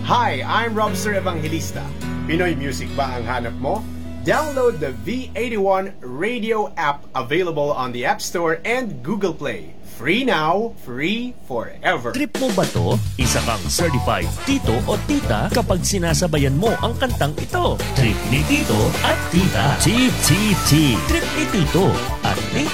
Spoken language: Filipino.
Hi, I'm Robster Evangelista. Pinoy music ba ang hanap mo? Download the V81 radio app available on the App Store and Google Play. Free now, free forever. Trip mo ba to? Isa kang certified tito o tita kapag sinasabayan mo ang kantang ito. Trip ni tito at tita. Chi-chi-chi. Trip ni tito at tita.